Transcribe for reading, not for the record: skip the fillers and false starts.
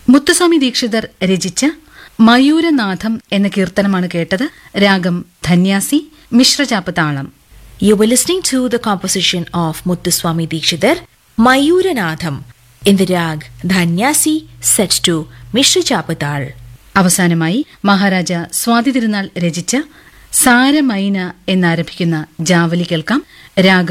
മുത്തുസ്വാമി ദീക്ഷിതർ രചിച്ച മയൂരനാഥം എന്ന കീർത്തനമാണ് കേട്ടത്. രാഗം ധന്യാസി, മിശ്രചാപ്പ് താളം. You were listening to the composition of Muthuswami Dikshidhar, Mayuranatham, in the rag Dhanyasi set to Mishra Chapatal. അവസാനമായി മഹാരാജ സ്വാതി തിരുനാൾ രചിച്ച സാരമൈന എന്നാരംഭിക്കുന്ന ജാവലി കേൾക്കാം. രാഗം